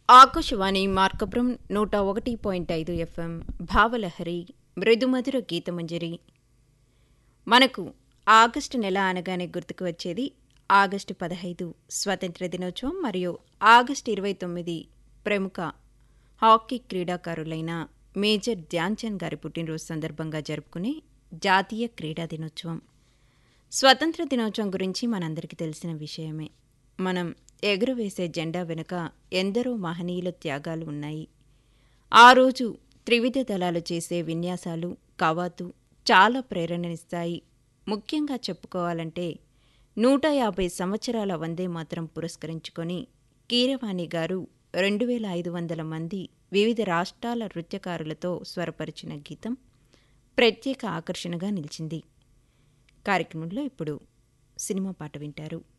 Akashvani Markapuram 101.5 FM భావలహరి మృదుమధుర గీతమంజరి. మనకు August నెల అనగానే గుర్తుకు వచ్చేది ఆగస్టు 15 స్వాతంత్ర దినోత్సవం మరియు ఆగస్టు 29 ప్రముఖ హాకీ క్రీడాకారులైన మేజర్ ధ్యాన్చంద్ గారి పుట్టినరోజు సందర్భంగా జరుపుకునే జాతీయ క్రీడా దినోత్సవం. స్వతంత్ర దినోత్సవం గురించి మనందరికీ తెలిసిన విషయమే. మనం ఎగురవేసే జెండా వెనుక ఎందరో మహనీయుల త్యాగాలు ఉన్నాయి. ఆ రోజు త్రివిధ దళాలు చేసే విన్యాసాలు, కవాతు చాలా ప్రేరణనిస్తాయి. ముఖ్యంగా చెప్పుకోవాలంటే 150 సంవత్సరాల వందే మాతరం పురస్కరించుకొని కీరవాణి గారు 2500 మంది వివిధ రాష్ట్రాల నృత్యకారులతో స్వరపరిచిన గీతం ప్రత్యేక ఆకర్షణగా నిలిచింది. కార్యక్రమంలో ఇప్పుడు సినిమా పాట వింటారు.